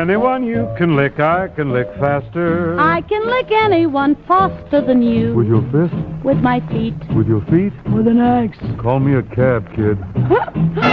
Anyone you can lick, I can lick faster. I can lick anyone faster than you. With your fist? With my feet. With your feet? With an axe. Call me a cab, kid.